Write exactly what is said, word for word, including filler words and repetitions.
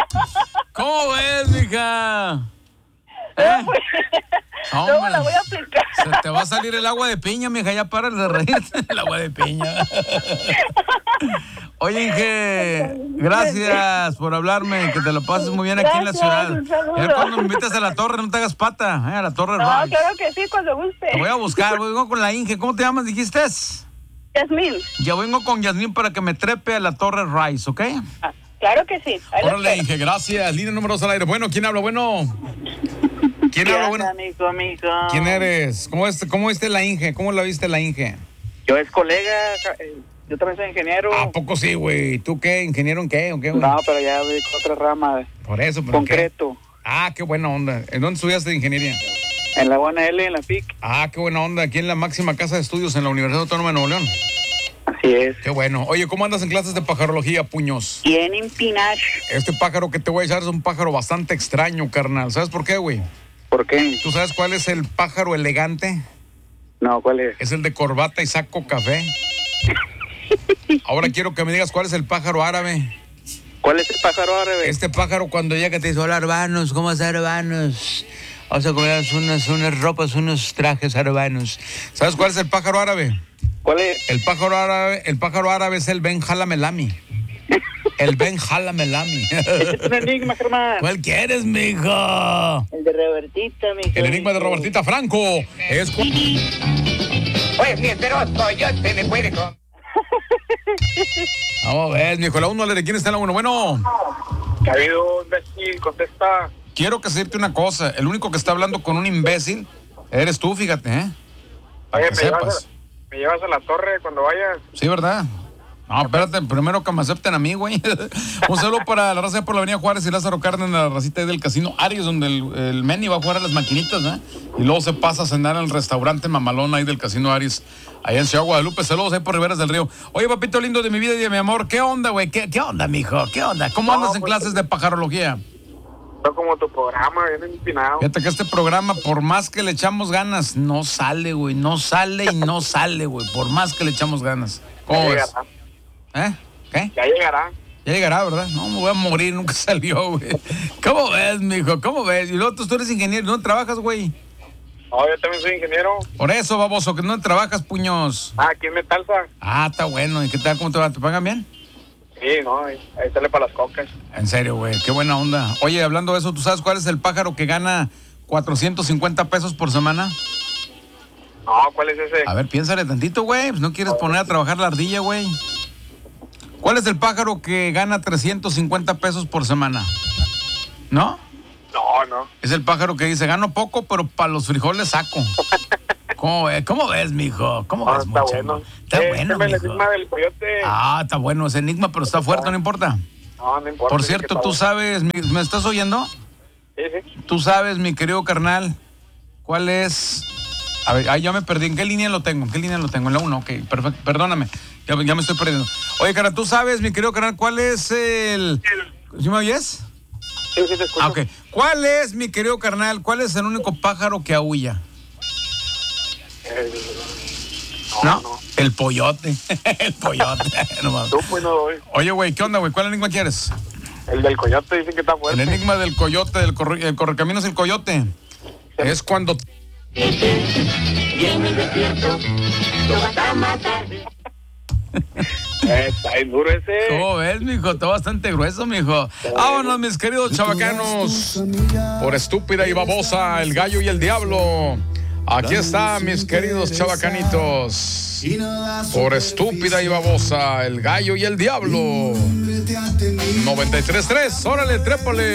¿Cómo ves, mija? ¿Eh? No, pues, Hombre, luego la voy a aplicar. Se te va a salir el agua de piña, mija, ya para de reírte. El agua de piña. Oye, Inge, gracias por hablarme, que te lo pases muy bien aquí en la Gracias, ciudad. un saludo. Ya cuando me invitas a la torre, no te hagas pata, ¿eh? A la torre No, Rice. claro que sí, cuando guste. Te voy a buscar, vengo con la Inge. ¿Cómo te llamas, dijiste? Yasmín. Yo vengo con Yasmín para que me trepe a la torre Rice, ¿ok? Ah, claro que sí. Ahí lo Órale, espero. Inge, gracias. Línea número dos al aire. Bueno, ¿quién habla? Bueno. ¿Quién habla? Bueno. Amigo, amigo. ¿Quién eres? ¿Cómo, es, ¿Cómo viste la Inge? ¿Cómo la viste la Inge? Yo es colega, eh, yo también soy ingeniero. ¿A poco sí, güey? ¿Tú qué? ¿Ingeniero en qué? ¿O qué, güey? No, pero ya voy con otra rama, Por eso, ¿pero concreto. qué? Ah, qué buena onda. ¿En dónde estudiaste ingeniería? En la U N L, en la P I C. Ah, qué buena onda. Aquí en la máxima casa de estudios en la Universidad Autónoma de Nuevo León. Así es. Qué bueno. Oye, ¿cómo andas en clases de pajarología, puños? Bien empinash. Este pájaro que te voy a echar es un pájaro bastante extraño, carnal. ¿Sabes por qué, güey? ¿Por qué? ¿Tú sabes cuál es el pájaro elegante? No, ¿cuál es? Es el de corbata y saco café. Ahora quiero que me digas cuál es el pájaro árabe. ¿Cuál es el pájaro árabe? Este pájaro cuando llega te dice, hola hermanos, ¿cómo están hermanos? Vamos a comer unas, unas ropas, unos trajes hermanos. ¿Sabes cuál es el pájaro árabe? ¿Cuál es? El pájaro árabe, el pájaro árabe es el Ben Halamelami. El Ben Halamelami. Es un enigma, Germán. ¿Cuál quieres, mijo? El de Robertita, mijo. El enigma de Robertita Franco es... cu- Oye, mi enteroso, yo te me puede con... Vamos a ver, mijo, la uno, ¿de quién está la uno? Bueno, ¿Qué ha habido, imbécil? Contesta. quiero que decirte una cosa. El único que está hablando con un imbécil eres tú, fíjate, ¿eh? Para que sepas. me llevas a la torre cuando vayas. Sí, ¿verdad? No, espérate, primero que me acepten a mí, güey. Un saludo para la raza por la Avenida Juárez y Lázaro Cárdenas, la racita ahí del casino Aries, donde el, el Meni va a jugar a las maquinitas, ¿eh? Y luego se pasa a cenar en el restaurante mamalón ahí del casino Aries, allá en Ciudad Guadalupe. Saludos ahí por Riberas del Río. Oye, papito lindo de mi vida y de mi amor, ¿qué onda, güey? ¿Qué, ¿Qué onda, mijo? ¿Qué onda? ¿Cómo andas en clases de pajarología? No como tu programa, bien empinado. Fíjate que este programa, por más que le echamos ganas, no sale, güey. No sale y no sale, güey. Por más que le echamos ganas. ¿Cómo ves? ¿Eh? ¿Qué? Ya llegará. Ya llegará, ¿verdad? No, me voy a morir, nunca salió, güey. ¿Cómo ves, mijo? ¿Cómo ves? Y luego tú, tú eres ingeniero, ¿dónde trabajas, güey? No, yo también soy ingeniero. Por eso, baboso, que no trabajas, puños. Ah, aquí en Metalsa. Ah, está bueno. ¿Y qué tal? ¿Cómo te va? ¿Te pagan bien? Sí, no, ahí, ahí sale para las cocas. En serio, güey. Qué buena onda. Oye, hablando de eso, ¿tú sabes cuál es el pájaro que gana cuatrocientos cincuenta pesos por semana? No, ¿cuál es ese? A ver, piénsale tantito, güey. Pues no quieres poner a trabajar la ardilla, güey. ¿Cuál es el pájaro que gana trescientos cincuenta pesos por semana? ¿No? No, no. Es el pájaro que dice, gano poco, pero para los frijoles saco. ¿Cómo ves, ¿Cómo ves, mijo? ¿Cómo No, ves, está mucho? bueno. Está Eh, bueno, este es el mijo. enigma del coyote. Ah, está bueno ese enigma, pero está fuerte, no importa. No, no importa. Por sí, cierto, que tú está sabes, mi- ¿me estás oyendo? bueno. Sí, sí. Tú sabes, mi querido carnal, ¿cuál es? A ver, ay, ya me perdí. ¿En qué línea lo tengo? ¿En qué línea lo tengo? En la uno, ok, perfecto. Perdóname, ya, ya me estoy perdiendo. Oye, carnal, ¿tú sabes, mi querido carnal, cuál es el... ¿Sí me oyes? Sí, sí, te escucho. Ah, ok. ¿Cuál es, mi querido carnal, cuál es el único pájaro que aúlla? El- ¿No? No, no. El pollote. El pollote. No mames. Tú, pues, no doy. Oye, güey, ¿qué onda, güey? ¿Cuál enigma quieres? El del coyote dicen que está El fuerte. enigma del coyote, del corre, el correcaminos el coyote. Es cuando... Eh, está bien duro ese. ¿Cómo ves, mijo? Está bastante grueso, mijo. Vámonos, mis queridos chavacanos. Por estúpida y babosa, el gallo y el diablo. Aquí está, mis queridos chavacanitos. Por estúpida y babosa, el gallo y el diablo. noventa y tres punto tres, órale, trépale.